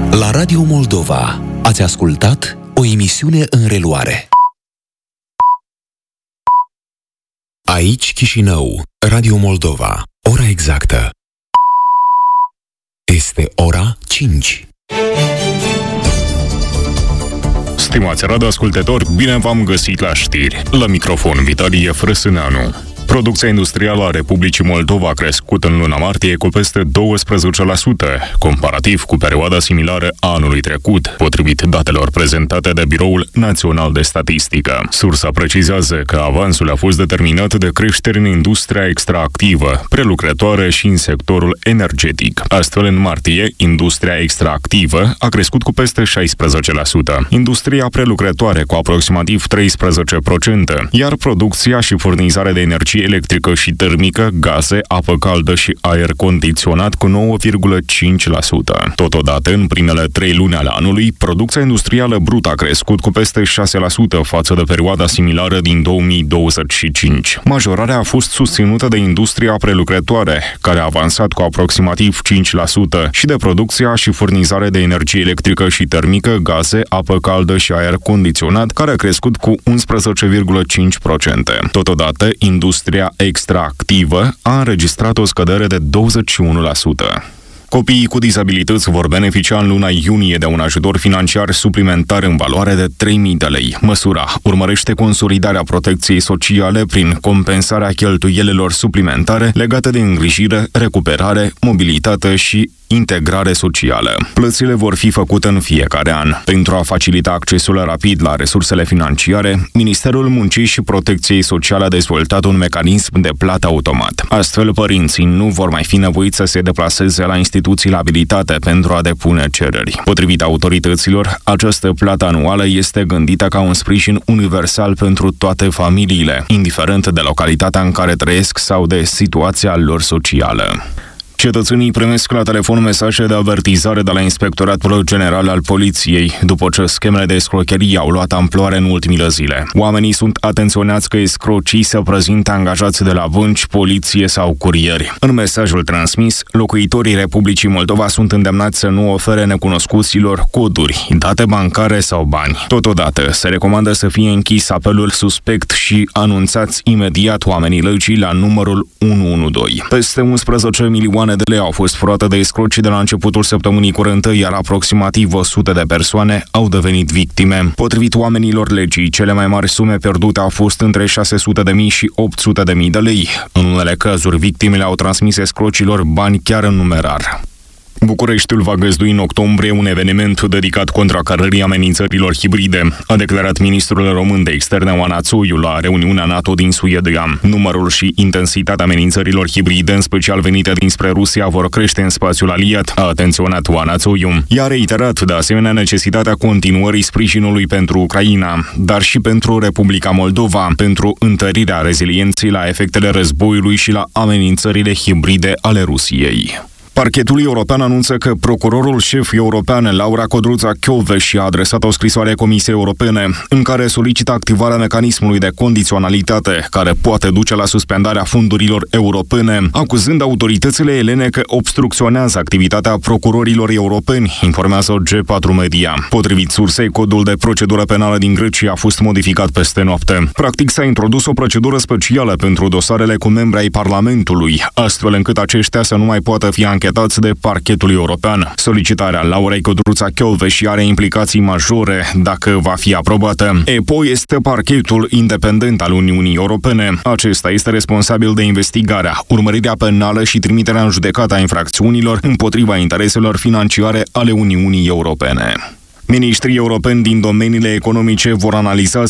La Radio Moldova ați ascultat o emisiune în reluare. Aici Chișinău, Radio Moldova. Ora exactă este ora 5. Stimați radioascultători, bine v-am găsit la știri. La microfon Vitalie Frăsâneanu. Producția industrială a Republicii Moldova a crescut în luna martie cu peste 12%, comparativ cu perioada similară a anului trecut, potrivit datelor prezentate de Biroul Național de Statistică. Sursa precizează că avansul a fost determinat de creșteri în industria extractivă, prelucrătoare și în sectorul energetic. Astfel, în martie, industria extractivă a crescut cu peste 16%, industria prelucrătoare cu aproximativ 13%, iar producția și furnizarea de energie electrică și termică, gaze, apă caldă și aer condiționat cu 9,5%. Totodată, în primele 3 luni ale anului, producția industrială brută a crescut cu peste 6% față de perioada similară din 2025. Majorarea a fost susținută de industria prelucrătoare, care a avansat cu aproximativ 5%, și de producția și furnizare de energie electrică și termică, gaze, apă caldă și aer condiționat, care a crescut cu 11,5%. Totodată, industria extractivă a înregistrat o scădere de 21%. Copiii cu dizabilități vor beneficia în luna iunie de un ajutor financiar suplimentar în valoare de 3.000 de lei. Măsura urmărește consolidarea protecției sociale prin compensarea cheltuielilor suplimentare legate de îngrijire, recuperare, mobilitate și integrare socială. Plățile vor fi făcute în fiecare an. Pentru a facilita accesul rapid la resursele financiare, Ministerul Muncii și Protecției Sociale a dezvoltat un mecanism de plată automat. Astfel, părinții nu vor mai fi nevoiți să se deplaseze la instituțiile abilitate pentru a depune cereri. Potrivit autorităților, această plată anuală este gândită ca un sprijin universal pentru toate familiile, indiferent de localitatea în care trăiesc sau de situația lor socială. Cetățenii primesc la telefon mesaje de avertizare de la Inspectoratul General al Poliției, după ce schemele de escrocherie au luat amploare în ultimele zile. Oamenii sunt atenționați că escrocii se prezintă angajați de la bănci, poliție sau curieri. În mesajul transmis, locuitorii Republicii Moldova sunt îndemnați să nu ofere necunoscuților coduri, date bancare sau bani. Totodată, se recomandă să fie închis apelul suspect și anunțați imediat oamenii legii la numărul 112. Peste 11 milioane de lei au fost furate de escroci de la începutul săptămânii curente, iar aproximativ 100 de persoane au devenit victime. Potrivit oamenilor legii, cele mai mari sume pierdute au fost între 600.000 și 800.000 de lei. În unele cazuri, victimele au transmis escrocilor bani chiar în numerar. Bucureștiul va găzdui în octombrie un eveniment dedicat contracarării amenințărilor hibride, a declarat ministrul român de externe Oana Țoiu la reuniunea NATO din Suedia. Numărul și intensitatea amenințărilor hibride, în special venite dinspre Rusia, vor crește în spațiul aliat, a atenționat Oana Țoiu. Ea a reiterat de asemenea necesitatea continuării sprijinului pentru Ucraina, dar și pentru Republica Moldova, pentru întărirea rezilienței la efectele războiului și la amenințările hibride ale Rusiei. Parchetul european anunță că procurorul șef european Laura Codruța-Kövesi a adresat o scrisoare Comisiei Europene în care solicită activarea mecanismului de condiționalitate care poate duce la suspendarea fondurilor europene, acuzând autoritățile elene că obstrucționează activitatea procurorilor europeni, informează G4 Media. Potrivit sursei, codul de procedură penală din Grecia a fost modificat peste noapte. Practic s-a introdus o procedură specială pentru dosarele cu membri ai Parlamentului, astfel încât aceștia să nu mai poată fi anchetați de parchetul european. Solicitarea Laurei Codruța-Kövesi are implicații majore dacă va fi aprobată. EPO este parchetul independent al Uniunii Europene. Acesta este responsabil de investigarea, urmărirea penală și trimiterea în judecată a infracțiunilor împotriva intereselor financiare ale Uniunii Europene. Ministrii europeni din domeniile economice vor analiza